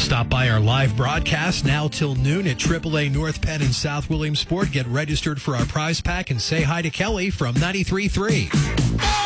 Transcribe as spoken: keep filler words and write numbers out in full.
Stop by our live broadcast now till noon at triple A North Penn and South Williamsport. Get registered for our prize pack and say hi to Kelly from ninety-three point three.